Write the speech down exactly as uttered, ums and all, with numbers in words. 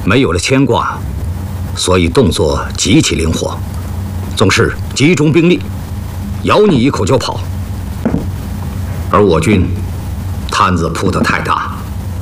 没有了牵挂，所以动作极其灵活，总是集中兵力，咬你一口就跑。而我军摊子铺得太大，